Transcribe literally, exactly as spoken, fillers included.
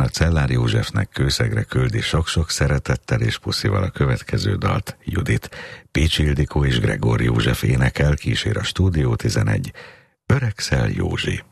a Cellár Józsefnek Kőszegre küldi sok-sok szeretettel és puszival a következő dalt Judit. Pécsi Ildikó és Gregor József énekel, kísér a Stúdió tizenegy. Öregszel, Józsi.